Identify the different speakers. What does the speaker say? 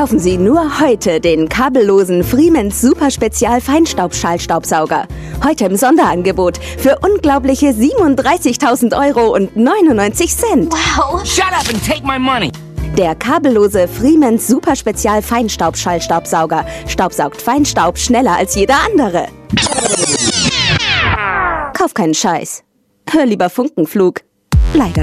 Speaker 1: Kaufen Sie nur heute den kabellosen Freemans Super Spezial Feinstaubschallstaubsauger. Heute im Sonderangebot für unglaubliche 37.000 Euro und 99 Cent.
Speaker 2: Wow!
Speaker 3: Shut up and take my money!
Speaker 1: Der kabellose Freemans Super Spezial Feinstaubschallstaubsauger staubsaugt Feinstaub schneller als jeder andere. Kauf keinen Scheiß. Hör lieber Funkenflug. Leider.